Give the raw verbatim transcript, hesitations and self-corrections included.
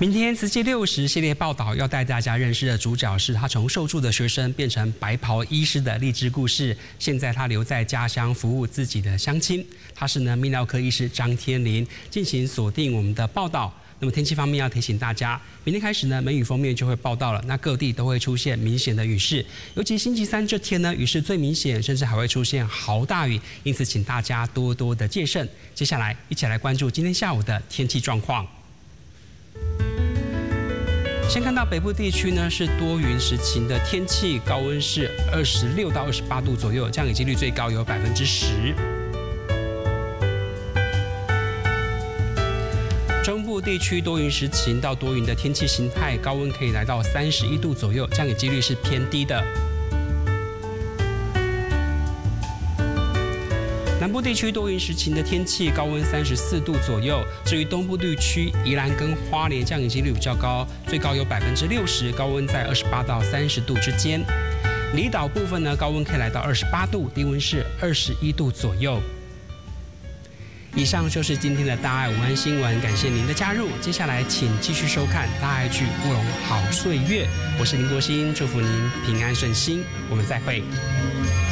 明天慈济六十系列报道要带大家认识的主角是他从受助的学生变成白袍医师的励志故事。现在他留在家乡服务自己的乡亲。他是呢泌尿科医师张天麟，进行锁定我们的报道。那么天气方面要提醒大家，明天开始呢梅雨封面就会报道了，那各地都会出现明显的雨势，尤其星期三这天呢雨势最明显，甚至还会出现豪大雨，因此请大家多多的戒慎。接下来一起来关注今天下午的天气状况。先看到北部地区呢是多云时晴的天气，高温是二十六到二十八度左右，降雨几率最高有百分之十。中部地区多云时晴到多云的天气形态，高温可以来到三十一度左右，降雨几率是偏低的。南部地区多云时晴的天气，高温三十四度左右。至于东部地区，宜兰跟花莲降雨几率比较高，最高有百分之六十，高温在二十八到三十度之间。离岛部分呢，高温可以来到二十八度，低温是二十一度左右。以上就是今天的大爱午安新闻，感谢您的加入。接下来请继续收看大爱剧《乌龙好岁月》，我是林国兴，祝福您平安顺心，我们再会。